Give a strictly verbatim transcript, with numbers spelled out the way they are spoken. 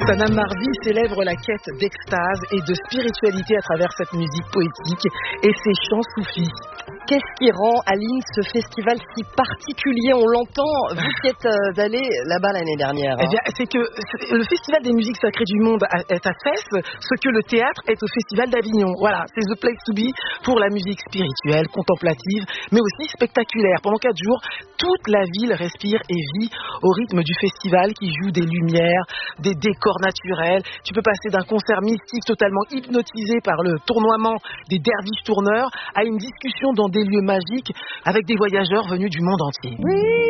Sanam Mardi célèbre la quête d'extase et de spiritualité à travers cette musique poétique et ses chants soufis. Qu'est-ce qui rend, Aline, ce festival si particulier? On l'entend, vous qui êtes euh, allé là-bas l'année dernière. Hein. Eh bien, c'est que le Festival des musiques sacrées du monde est à Fès, ce que le théâtre est au Festival d'Avignon. Voilà, c'est the place to be pour la musique spirituelle, contemplative, mais aussi spectaculaire. Pendant quatre jours, toute la ville respire et vit au rythme du festival qui joue des lumières, des décors naturels. Tu peux passer d'un concert mystique totalement hypnotisé par le tournoiement des derviches tourneurs à une discussion dans des lieux magiques avec des voyageurs venus du monde entier. Oui.